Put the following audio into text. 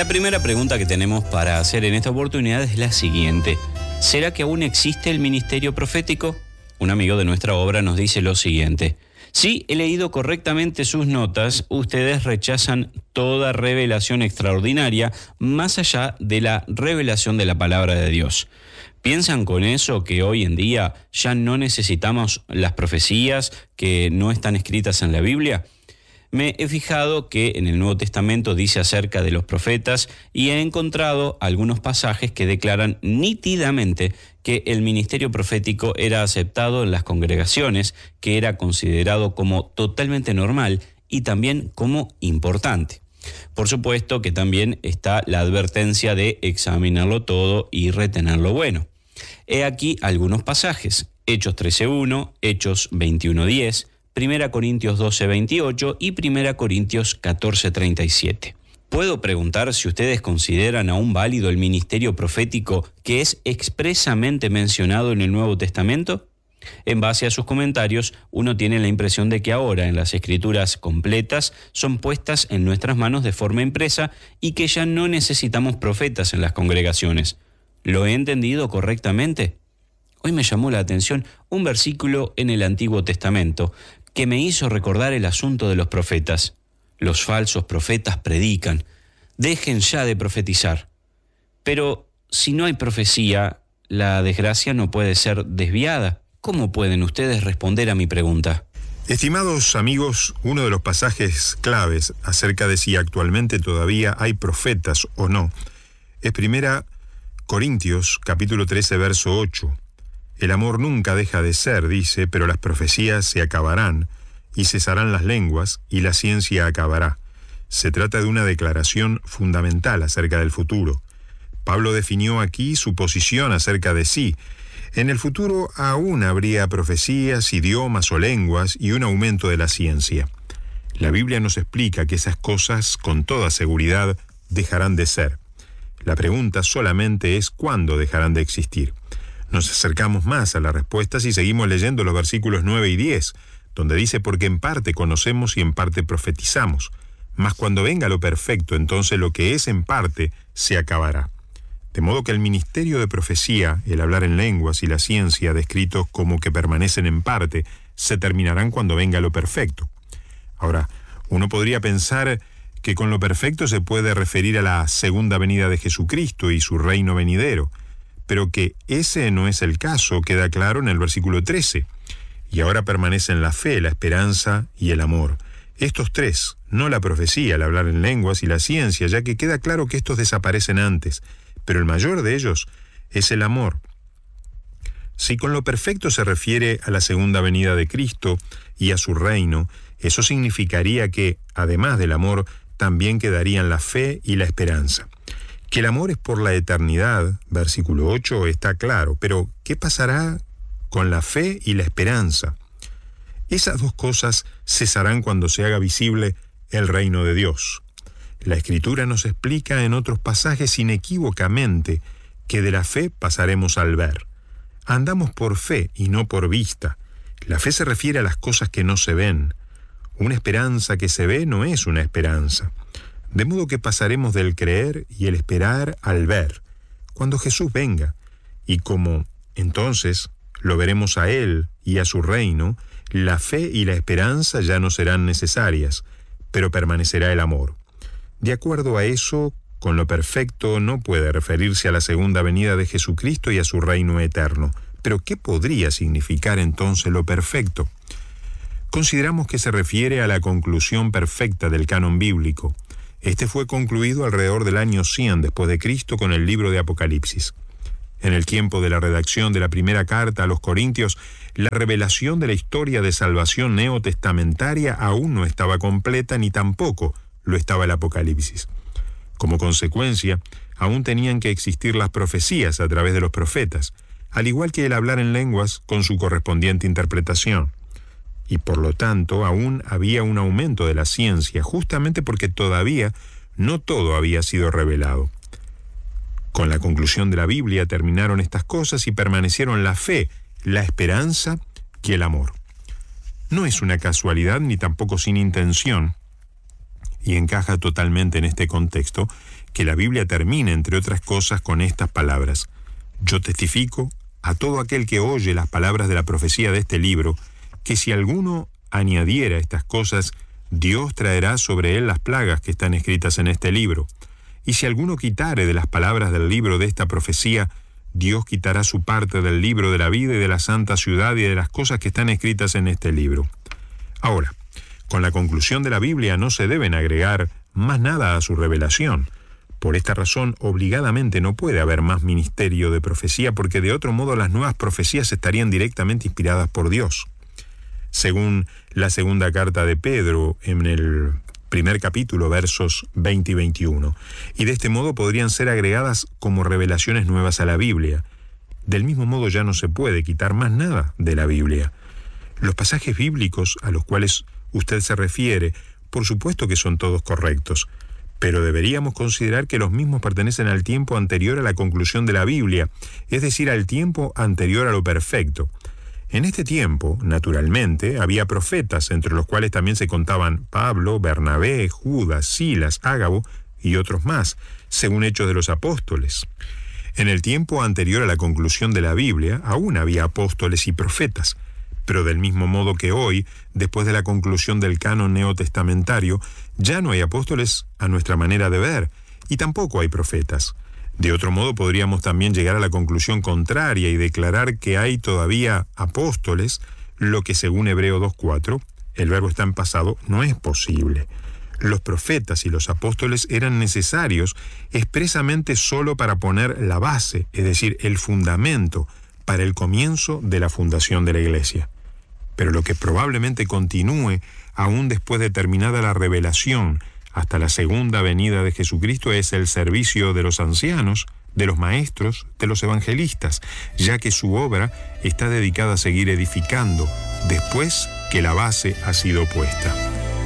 La primera pregunta que tenemos para hacer en esta oportunidad es la siguiente. ¿Será que aún existe el ministerio profético? Un amigo de nuestra obra nos dice lo siguiente. Si he leído correctamente sus notas, ustedes rechazan toda revelación extraordinaria más allá de la revelación de la palabra de Dios. ¿Piensan con eso que hoy en día ya no necesitamos las profecías que no están escritas en la Biblia? Me he fijado que en el Nuevo Testamento dice acerca de los profetas y he encontrado algunos pasajes que declaran nítidamente que el ministerio profético era aceptado en las congregaciones, que era considerado como totalmente normal y también como importante. Por supuesto que también está la advertencia de examinarlo todo y retener lo bueno. He aquí algunos pasajes: Hechos 13:1, Hechos 21:10, 1 Corintios 12:28 y 1 Corintios 14:37. ¿Puedo preguntar si ustedes consideran aún válido el ministerio profético que es expresamente mencionado en el Nuevo Testamento? En base a sus comentarios, uno tiene la impresión de que ahora en las escrituras completas son puestas en nuestras manos de forma impresa y que ya no necesitamos profetas en las congregaciones. ¿Lo he entendido correctamente? Hoy me llamó la atención un versículo en el Antiguo Testamento que me hizo recordar el asunto de los profetas. Los falsos profetas predican. Dejen ya de profetizar. Pero si no hay profecía, la desgracia no puede ser desviada. ¿Cómo pueden ustedes responder a mi pregunta? Estimados amigos, uno de los pasajes claves acerca de si actualmente todavía hay profetas o no es 1 Corintios, capítulo 13, verso 8. El amor nunca deja de ser, dice, pero las profecías se acabarán, y cesarán las lenguas, y la ciencia acabará. Se trata de una declaración fundamental acerca del futuro. Pablo definió aquí su posición acerca de sí. En el futuro aún habría profecías, idiomas o lenguas y un aumento de la ciencia. La Biblia nos explica que esas cosas, con toda seguridad, dejarán de ser. La pregunta solamente es ¿cuándo dejarán de existir? Nos acercamos más a la respuesta si seguimos leyendo los versículos 9 y 10, donde dice: porque en parte conocemos y en parte profetizamos, mas cuando venga lo perfecto, entonces lo que es en parte se acabará. De modo que el ministerio de profecía, el hablar en lenguas y la ciencia, descritos como que permanecen en parte, se terminarán cuando venga lo perfecto. Ahora, uno podría pensar que con lo perfecto se puede referir a la segunda venida de Jesucristo y su reino venidero, pero que ese no es el caso queda claro en el versículo 13. Y ahora permanecen la fe, la esperanza y el amor. Estos tres, no la profecía, el hablar en lenguas y la ciencia, ya que queda claro que estos desaparecen antes, pero el mayor de ellos es el amor. Si con lo perfecto se refiere a la segunda venida de Cristo y a su reino, eso significaría que, además del amor, también quedarían la fe y la esperanza. Que el amor es por la eternidad, versículo 8, está claro, pero ¿qué pasará con la fe y la esperanza? Esas dos cosas cesarán cuando se haga visible el reino de Dios. La Escritura nos explica en otros pasajes inequívocamente que de la fe pasaremos al ver. Andamos por fe y no por vista. La fe se refiere a las cosas que no se ven. Una esperanza que se ve no es una esperanza. De modo que pasaremos del creer y el esperar al ver, cuando Jesús venga. Y como entonces lo veremos a Él y a su reino, la fe y la esperanza ya no serán necesarias, pero permanecerá el amor. De acuerdo a eso, con lo perfecto no puede referirse a la segunda venida de Jesucristo y a su reino eterno. Pero ¿qué podría significar entonces lo perfecto? Consideramos que se refiere a la conclusión perfecta del canon bíblico. Este fue concluido alrededor del año 100 después de Cristo con el libro de Apocalipsis. En el tiempo de la redacción de la primera carta a los Corintios, la revelación de la historia de salvación neotestamentaria aún no estaba completa ni tampoco lo estaba el Apocalipsis. Como consecuencia, aún tenían que existir las profecías a través de los profetas, al igual que el hablar en lenguas con su correspondiente interpretación. Y por lo tanto, aún había un aumento de la ciencia, justamente porque todavía no todo había sido revelado. Con la conclusión de la Biblia terminaron estas cosas y permanecieron la fe, la esperanza y el amor. No es una casualidad ni tampoco sin intención y encaja totalmente en este contexto, que la Biblia termina, entre otras cosas, con estas palabras: yo testifico a todo aquel que oye las palabras de la profecía de este libro, que si alguno añadiera estas cosas, Dios traerá sobre él las plagas que están escritas en este libro. Y si alguno quitare de las palabras del libro de esta profecía, Dios quitará su parte del libro de la vida y de la santa ciudad y de las cosas que están escritas en este libro. Ahora, con la conclusión de la Biblia no se deben agregar más nada a su revelación. Por esta razón, obligadamente no puede haber más ministerio de profecía, porque de otro modo las nuevas profecías estarían directamente inspiradas por Dios. Según la segunda carta de Pedro, en el primer capítulo, versos 20 y 21. Y de este modo podrían ser agregadas como revelaciones nuevas a la Biblia. Del mismo modo ya no se puede quitar más nada de la Biblia. Los pasajes bíblicos a los cuales usted se refiere, por supuesto que son todos correctos, pero deberíamos considerar que los mismos pertenecen al tiempo anterior a la conclusión de la Biblia, es decir, al tiempo anterior a lo perfecto. En este tiempo, naturalmente, había profetas, entre los cuales también se contaban Pablo, Bernabé, Judas, Silas, Ágabo y otros más, según Hechos de los Apóstoles. En el tiempo anterior a la conclusión de la Biblia, aún había apóstoles y profetas, pero del mismo modo que hoy, después de la conclusión del canon neotestamentario, ya no hay apóstoles a nuestra manera de ver, y tampoco hay profetas. De otro modo, podríamos también llegar a la conclusión contraria y declarar que hay todavía apóstoles, lo que según Hebreo 2:4, el verbo está en pasado, no es posible. Los profetas y los apóstoles eran necesarios expresamente solo para poner la base, es decir, el fundamento, para el comienzo de la fundación de la Iglesia. Pero lo que probablemente continúe aún después de terminada la revelación hasta la segunda venida de Jesucristo es el servicio de los ancianos, de los maestros, de los evangelistas, ya que su obra está dedicada a seguir edificando después que la base ha sido puesta.